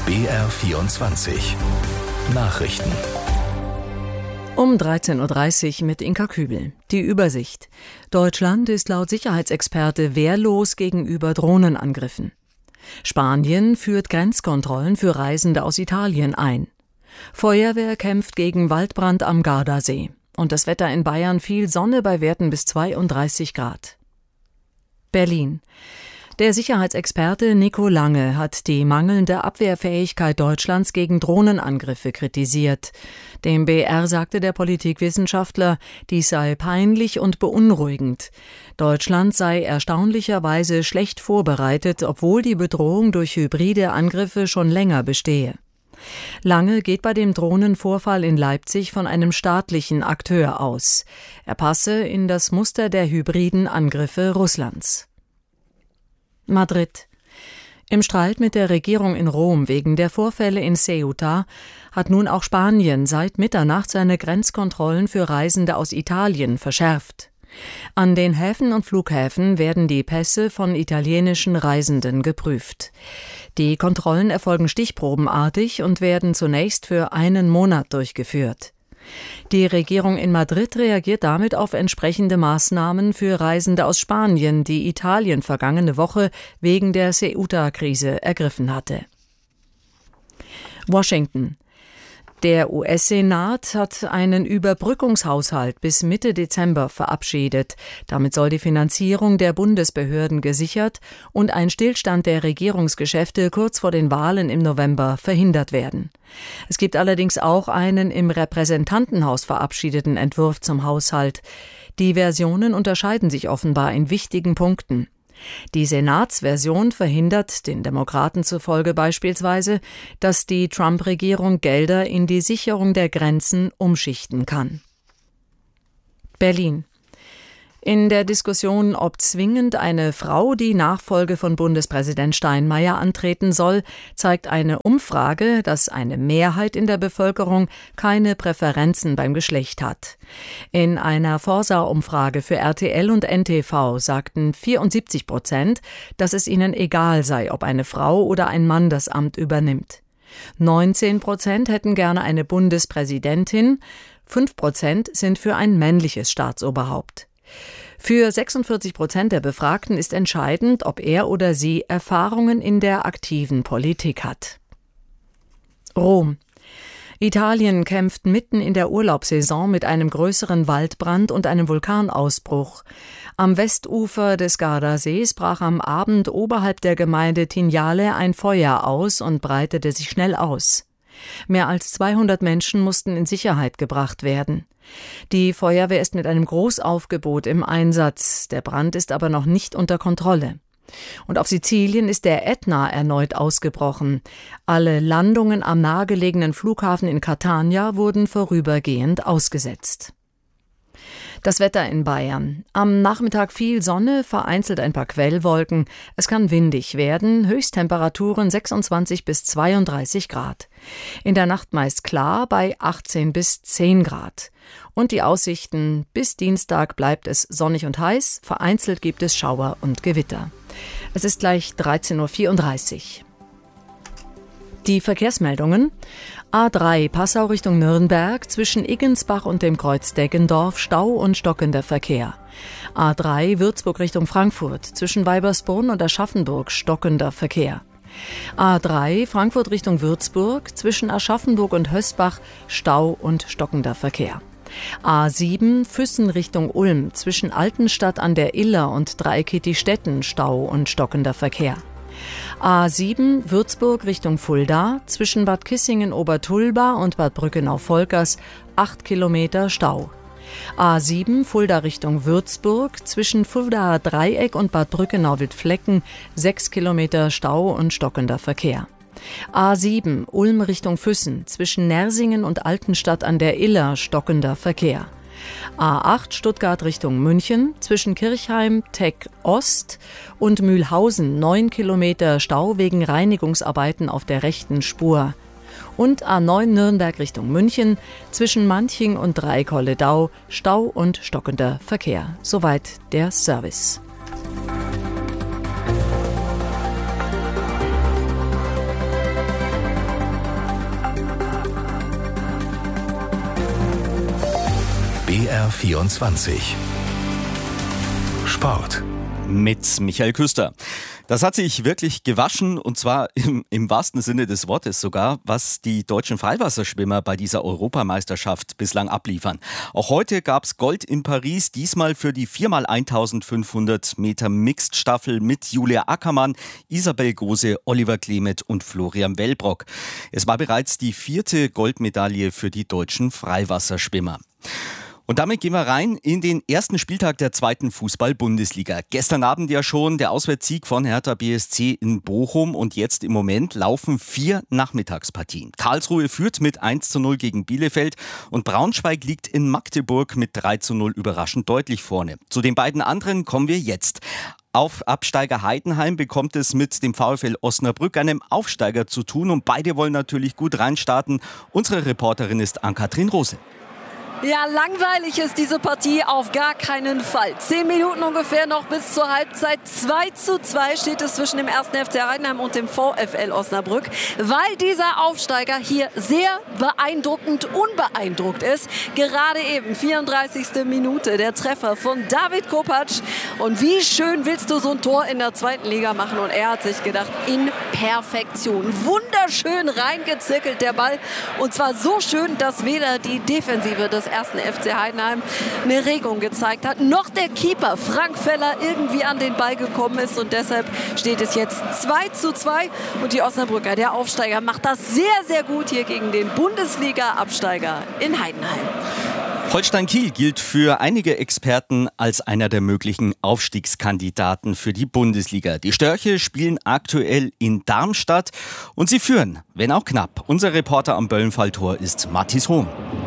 BR24 Nachrichten. Um 13.30 Uhr mit Inka Kübel. Die Übersicht. Deutschland ist laut Sicherheitsexperte wehrlos gegenüber Drohnenangriffen. Spanien führt Grenzkontrollen für Reisende aus Italien ein. Feuerwehr kämpft gegen Waldbrand am Gardasee. Und das Wetter in Bayern: viel Sonne bei Werten bis 32 Grad. Berlin. Der Sicherheitsexperte Nico Lange hat die mangelnde Abwehrfähigkeit Deutschlands gegen Drohnenangriffe kritisiert. Dem BR sagte der Politikwissenschaftler, dies sei peinlich und beunruhigend. Deutschland sei erstaunlicherweise schlecht vorbereitet, obwohl die Bedrohung durch hybride Angriffe schon länger bestehe. Lange geht bei dem Drohnenvorfall in Leipzig von einem staatlichen Akteur aus. Er passe in das Muster der hybriden Angriffe Russlands. Madrid. Im Streit mit der Regierung in Rom wegen der Vorfälle in Ceuta hat nun auch Spanien seit Mitternacht seine Grenzkontrollen für Reisende aus Italien verschärft. An den Häfen und Flughäfen werden die Pässe von italienischen Reisenden geprüft. Die Kontrollen erfolgen stichprobenartig und werden zunächst für einen Monat durchgeführt. Die Regierung in Madrid reagiert damit auf entsprechende Maßnahmen für Reisende aus Spanien, die Italien vergangene Woche wegen der Ceuta-Krise ergriffen hatte. Washington. Der US-Senat hat einen Überbrückungshaushalt bis Mitte Dezember verabschiedet. Damit soll die Finanzierung der Bundesbehörden gesichert und ein Stillstand der Regierungsgeschäfte kurz vor den Wahlen im November verhindert werden. Es gibt allerdings auch einen im Repräsentantenhaus verabschiedeten Entwurf zum Haushalt. Die Versionen unterscheiden sich offenbar in wichtigen Punkten. Die Senatsversion verhindert den Demokraten zufolge beispielsweise, dass die Trump-Regierung Gelder in die Sicherung der Grenzen umschichten kann. Berlin. In der Diskussion, ob zwingend eine Frau die Nachfolge von Bundespräsident Steinmeier antreten soll, zeigt eine Umfrage, dass eine Mehrheit in der Bevölkerung keine Präferenzen beim Geschlecht hat. In einer Forsa-Umfrage für RTL und NTV sagten 74%, dass es ihnen egal sei, ob eine Frau oder ein Mann das Amt übernimmt. 19% hätten gerne eine Bundespräsidentin, 5% sind für ein männliches Staatsoberhaupt. Für 46% der Befragten ist entscheidend, ob er oder sie Erfahrungen in der aktiven Politik hat. Rom. Italien kämpft mitten in der Urlaubssaison mit einem größeren Waldbrand und einem Vulkanausbruch. Am Westufer des Gardasees brach am Abend oberhalb der Gemeinde Tignale ein Feuer aus und breitete sich schnell aus. Mehr als 200 Menschen mussten in Sicherheit gebracht werden. Die Feuerwehr ist mit einem Großaufgebot im Einsatz. Der Brand ist aber noch nicht unter Kontrolle. Und auf Sizilien ist der Ätna erneut ausgebrochen. Alle Landungen am nahegelegenen Flughafen in Catania wurden vorübergehend ausgesetzt. Das Wetter in Bayern. Am Nachmittag viel Sonne, vereinzelt ein paar Quellwolken. Es kann windig werden, Höchsttemperaturen 26 bis 32 Grad. In der Nacht meist klar bei 18 bis 10 Grad. Und die Aussichten: bis Dienstag bleibt es sonnig und heiß, vereinzelt gibt es Schauer und Gewitter. Es ist gleich 13.34 Uhr. Die Verkehrsmeldungen: A3 Passau Richtung Nürnberg, zwischen Iggensbach und dem Kreuz Deggendorf Stau und stockender Verkehr. A3 Würzburg Richtung Frankfurt, zwischen Weibersbrunn und Aschaffenburg stockender Verkehr. A3 Frankfurt Richtung Würzburg, zwischen Aschaffenburg und Hösbach Stau und stockender Verkehr. A7 Füssen Richtung Ulm, zwischen Altenstadt an der Iller und Dreieckigstetten Stau und stockender Verkehr. A7 Würzburg Richtung Fulda, zwischen Bad Kissingen-Obertulba und Bad Brückenau-Volkers 8 Kilometer Stau. A7 Fulda Richtung Würzburg, zwischen Fuldaer Dreieck und Bad Brückenau-Wildflecken 6 Kilometer Stau und stockender Verkehr. A7 Ulm Richtung Füssen, zwischen Nersingen und Altenstadt an der Iller stockender Verkehr. A8 Stuttgart Richtung München, zwischen Kirchheim, Teck Ost und Mühlhausen 9 Kilometer Stau wegen Reinigungsarbeiten auf der rechten Spur. Und A9 Nürnberg Richtung München, zwischen Manching und Dreieck-Holledau Stau und stockender Verkehr. Soweit der Service. BR24 Sport mit Michael Küster. Das hat sich wirklich gewaschen, und zwar im wahrsten Sinne des Wortes sogar, was die deutschen Freiwasserschwimmer bei dieser Europameisterschaft bislang abliefern. Auch heute gab es Gold in Paris, diesmal für die 4x1500 Meter Mixed-Staffel mit Julia Ackermann, Isabel Gose, Oliver Klemet und Florian Wellbrock. Es war bereits die 4. Goldmedaille für die deutschen Freiwasserschwimmer. Und damit gehen wir rein in den ersten Spieltag der 2. Fußball-Bundesliga. Gestern Abend ja schon der Auswärtssieg von Hertha BSC in Bochum, und jetzt im Moment laufen 4 Nachmittagspartien. Karlsruhe führt mit 1:0 gegen Bielefeld und Braunschweig liegt in Magdeburg mit 3:0 überraschend deutlich vorne. Zu den beiden anderen kommen wir jetzt. Auf Absteiger Heidenheim bekommt es mit dem VfL Osnabrück, einem Aufsteiger, zu tun, und beide wollen natürlich gut reinstarten. Unsere Reporterin ist Ann-Kathrin Rose. Ja, langweilig ist diese Partie auf gar keinen Fall. 10 Minuten ungefähr noch bis zur Halbzeit. 2:2 steht es zwischen dem 1. FC Heidenheim und dem VfL Osnabrück, weil dieser Aufsteiger hier sehr beeindruckend unbeeindruckt ist. Gerade eben, 34. Minute, der Treffer von David Kopacz. Und wie schön willst du so ein Tor in der 2. Liga machen? Und er hat sich gedacht, in Perfektion. Wunderschön reingezirkelt der Ball. Und zwar so schön, dass weder die Defensive des 1. FC Heidenheim eine Regung gezeigt hat, noch der Keeper Frank Feller irgendwie an den Ball gekommen ist, und deshalb steht es jetzt 2:2 und die Osnabrücker, der Aufsteiger, macht das sehr, sehr gut hier gegen den Bundesliga-Absteiger in Heidenheim. Holstein Kiel gilt für einige Experten als einer der möglichen Aufstiegskandidaten für die Bundesliga. Die Störche spielen aktuell in Darmstadt und sie führen, wenn auch knapp. Unser Reporter am Böllenfalltor ist Mathis Hohm.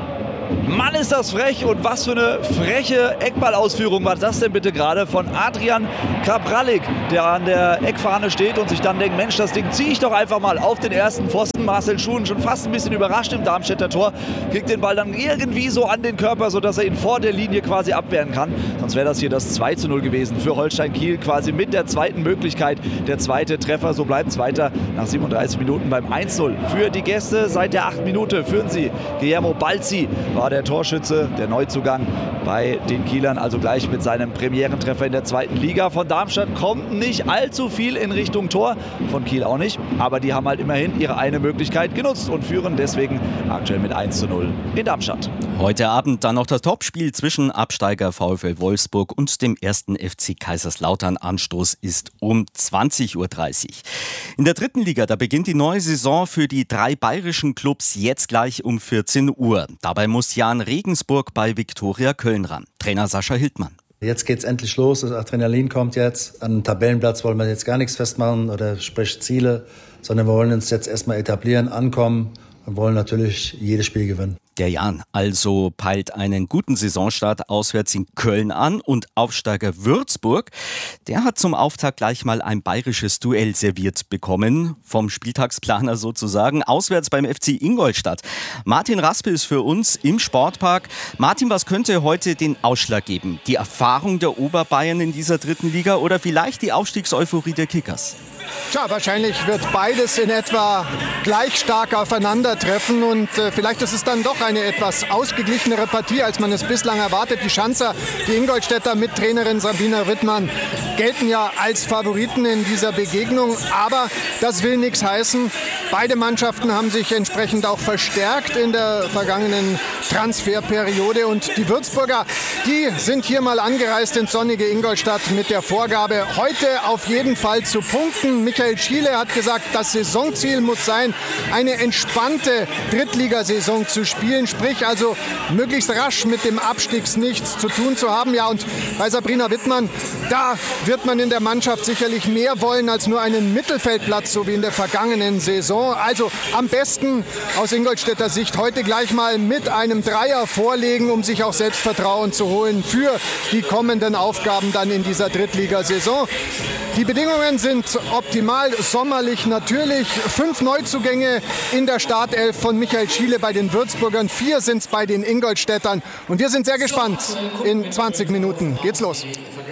Mann, ist das frech, und was für eine freche Eckballausführung war das denn bitte gerade von Adrian Kabralik, der an der Eckfahne steht und sich dann denkt, Mensch, das Ding ziehe ich doch einfach mal auf den ersten Pfosten. Marcel Schuhen schon fast ein bisschen überrascht im Darmstädter Tor, kriegt den Ball dann irgendwie so an den Körper, sodass er ihn vor der Linie quasi abwehren kann. Sonst wäre das hier das 2:0 gewesen für Holstein Kiel, quasi mit der zweiten Möglichkeit, der zweite Treffer. So bleibt es weiter nach 37 Minuten beim 1:0 für die Gäste. Seit der 8. Minute führen sie. Guillermo Balzi war der Torschütze, der Neuzugang bei den Kielern, also gleich mit seinem Premierentreffer in der 2. Liga. Von Darmstadt kommt nicht allzu viel in Richtung Tor, von Kiel auch nicht, aber die haben halt immerhin ihre eine Möglichkeit genutzt und führen deswegen aktuell mit 1:0 in Darmstadt. Heute Abend dann noch das Topspiel zwischen Absteiger VfL Wolfsburg und dem 1. FC Kaiserslautern. Anstoß ist um 20:30 Uhr. In der 3. Liga, da beginnt die neue Saison für die 3 bayerischen Clubs jetzt gleich um 14 Uhr. Dabei muss Jan Regensburg bei Viktoria Köln ran. Trainer Sascha Hildmann. Jetzt geht's endlich los, das Adrenalin kommt jetzt. An den Tabellenplatz wollen wir jetzt gar nichts festmachen oder sprich Ziele, sondern wir wollen uns jetzt erstmal etablieren, ankommen und wollen natürlich jedes Spiel gewinnen. Der Jan also peilt einen guten Saisonstart auswärts in Köln an, und Aufsteiger Würzburg, der hat zum Auftakt gleich mal ein bayerisches Duell serviert bekommen, vom Spieltagsplaner sozusagen, auswärts beim FC Ingolstadt. Martin Raspe ist für uns im Sportpark. Martin, was könnte heute den Ausschlag geben? Die Erfahrung der Oberbayern in dieser 3. Liga oder vielleicht die Aufstiegseuphorie der Kickers? Tja, wahrscheinlich wird beides in etwa gleich stark aufeinandertreffen, und vielleicht ist es dann doch eine etwas ausgeglichenere Partie, als man es bislang erwartet. Die Schanzer, die Ingolstädter mit Trainerin Sabina Wittmann, gelten ja als Favoriten in dieser Begegnung, aber das will nichts heißen. Beide Mannschaften haben sich entsprechend auch verstärkt in der vergangenen Transferperiode, und die Würzburger, die sind hier mal angereist ins sonnige Ingolstadt mit der Vorgabe, heute auf jeden Fall zu punkten. Michael Schiele hat gesagt, das Saisonziel muss sein, eine entspannte Drittligasaison zu spielen, sprich also möglichst rasch mit dem Abstiegs nichts zu tun zu haben. Ja, und bei Sabrina Wittmann, da wird man in der Mannschaft sicherlich mehr wollen als nur einen Mittelfeldplatz, so wie in der vergangenen Saison. Also am besten aus Ingolstädter Sicht heute gleich mal mit einem Dreier vorlegen, um sich auch Selbstvertrauen zu holen für die kommenden Aufgaben dann in dieser Drittligasaison. Die Bedingungen sind optimal, sommerlich natürlich. 5 Neuzugänge in der Startelf von Michael Schiele bei den Würzburgern, 4 sind es bei den Ingolstädtern. Und wir sind sehr gespannt. In 20 Minuten geht's los.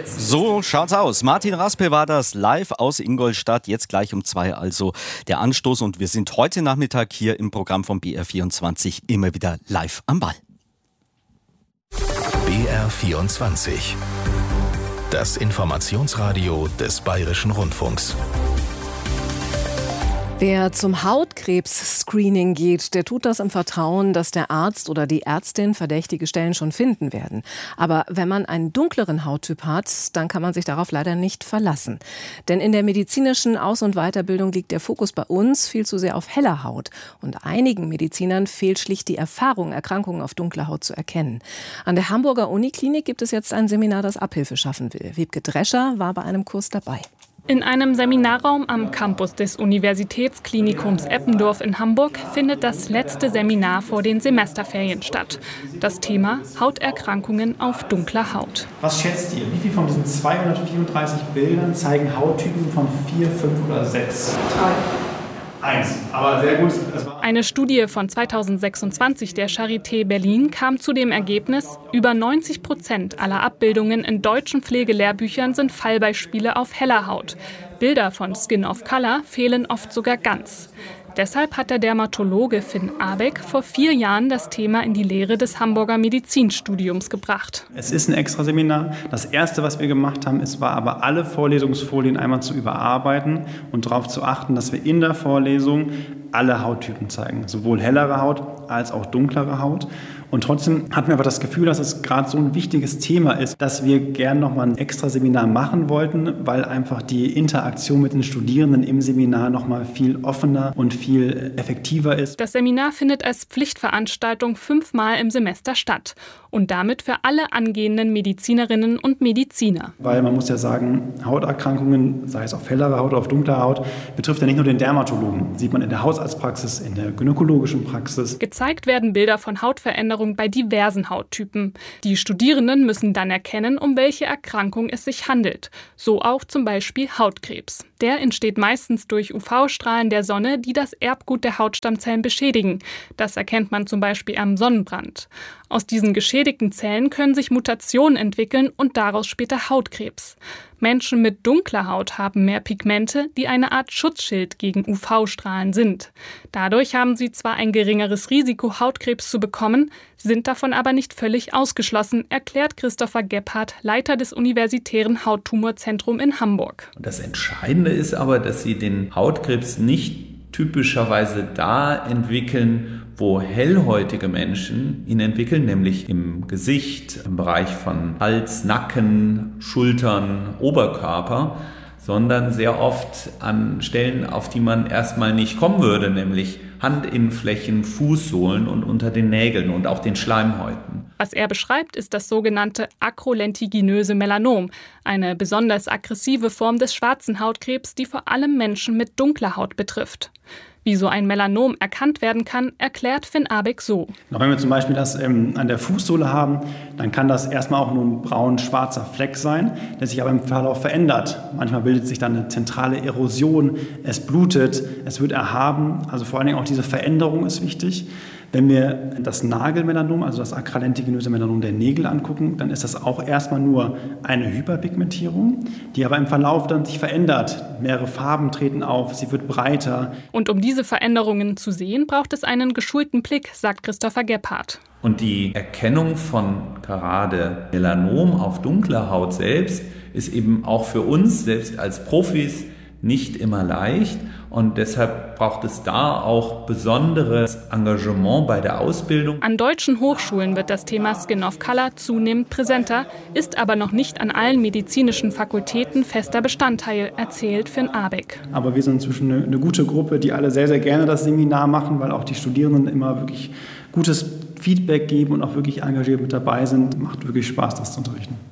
So schaut's aus. Martin Raspe war das live aus Ingolstadt. Jetzt gleich um 2 also der Anstoß. Und wir sind heute Nachmittag hier im Programm von BR24 immer wieder live am Ball. BR24. Das Informationsradio des Bayerischen Rundfunks. Wer zum Hautkrebs-Screening geht, der tut das im Vertrauen, dass der Arzt oder die Ärztin verdächtige Stellen schon finden werden. Aber wenn man einen dunkleren Hauttyp hat, dann kann man sich darauf leider nicht verlassen. Denn in der medizinischen Aus- und Weiterbildung liegt der Fokus bei uns viel zu sehr auf heller Haut. Und einigen Medizinern fehlt schlicht die Erfahrung, Erkrankungen auf dunkler Haut zu erkennen. An der Hamburger Uniklinik gibt es jetzt ein Seminar, das Abhilfe schaffen will. Wiebke Drescher war bei einem Kurs dabei. In einem Seminarraum am Campus des Universitätsklinikums Eppendorf in Hamburg findet das letzte Seminar vor den Semesterferien statt. Das Thema: Hauterkrankungen auf dunkler Haut. Was schätzt ihr? Wie viele von diesen 234 Bildern zeigen Hauttypen von 4, 5 oder 6? 3. 1. Aber sehr gut. Eine Studie von 2026 der Charité Berlin kam zu dem Ergebnis, über 90% aller Abbildungen in deutschen Pflegelehrbüchern sind Fallbeispiele auf heller Haut. Bilder von Skin of Color fehlen oft sogar ganz. Deshalb hat der Dermatologe Finn Abeck vor 4 Jahren das Thema in die Lehre des Hamburger Medizinstudiums gebracht. Es ist ein Extraseminar. Das Erste, was wir gemacht haben, war aber alle Vorlesungsfolien einmal zu überarbeiten und darauf zu achten, dass wir in der Vorlesung alle Hauttypen zeigen. Sowohl hellere Haut als auch dunklere Haut. Und trotzdem hatten wir aber das Gefühl, dass es gerade so ein wichtiges Thema ist, dass wir gern nochmal ein extra Seminar machen wollten, weil einfach die Interaktion mit den Studierenden im Seminar nochmal viel offener und viel effektiver ist. Das Seminar findet als Pflichtveranstaltung 5-mal im Semester statt und damit für alle angehenden Medizinerinnen und Mediziner. Weil man muss ja sagen, Hauterkrankungen, sei es auf hellerer Haut oder auf dunkler Haut, betrifft ja nicht nur den Dermatologen. Sieht man in der Hausarztpraxis, in der gynäkologischen Praxis. Gezeigt werden Bilder von Hautveränderungen bei diversen Hauttypen. Die Studierenden müssen dann erkennen, um welche Erkrankung es sich handelt. So auch zum Beispiel Hautkrebs. Der entsteht meistens durch UV-Strahlen der Sonne, die das Erbgut der Hautstammzellen beschädigen. Das erkennt man zum Beispiel am Sonnenbrand. Aus diesen geschädigten Zellen können sich Mutationen entwickeln und daraus später Hautkrebs. Menschen mit dunkler Haut haben mehr Pigmente, die eine Art Schutzschild gegen UV-Strahlen sind. Dadurch haben sie zwar ein geringeres Risiko, Hautkrebs zu bekommen, sind davon aber nicht völlig ausgeschlossen, erklärt Christopher Gebhardt, Leiter des Universitären Hauttumorzentrums in Hamburg. Das Entscheidende ist aber, dass sie den Hautkrebs nicht typischerweise da entwickeln, wo hellhäutige Menschen ihn entwickeln, nämlich im Gesicht, im Bereich von Hals, Nacken, Schultern, Oberkörper, sondern sehr oft an Stellen, auf die man erstmal nicht kommen würde, nämlich Handinnenflächen, Fußsohlen und unter den Nägeln und auch den Schleimhäuten. Was er beschreibt, ist das sogenannte akrolentiginöse Melanom, eine besonders aggressive Form des schwarzen Hautkrebs, die vor allem Menschen mit dunkler Haut betrifft. Wie so ein Melanom erkannt werden kann, erklärt Finn Abeck so. Wenn wir zum Beispiel das an der Fußsohle haben, dann kann das erstmal auch nur ein braun-schwarzer Fleck sein, der sich aber im Verlauf verändert. Manchmal bildet sich dann eine zentrale Erosion, es blutet, es wird erhaben. Also vor allen Dingen auch diese Veränderung ist wichtig. Wenn wir das Nagelmelanom, also das akralentiginöse Melanom der Nägel angucken, dann ist das auch erstmal nur eine Hyperpigmentierung, die aber im Verlauf dann sich verändert. Mehrere Farben treten auf, sie wird breiter. Und um diese Veränderungen zu sehen, braucht es einen geschulten Blick, sagt Christopher Gebhardt. Und die Erkennung von gerade Melanom auf dunkler Haut selbst ist eben auch für uns, selbst als Profis, nicht immer leicht. Und deshalb braucht es da auch besonderes Engagement bei der Ausbildung. An deutschen Hochschulen wird das Thema Skin of Color zunehmend präsenter, ist aber noch nicht an allen medizinischen Fakultäten fester Bestandteil, erzählt Finn Abeck. Aber wir sind inzwischen eine gute Gruppe, die alle sehr, sehr gerne das Seminar machen, weil auch die Studierenden immer wirklich gutes Feedback geben und auch wirklich engagiert mit dabei sind. Macht wirklich Spaß, das zu unterrichten.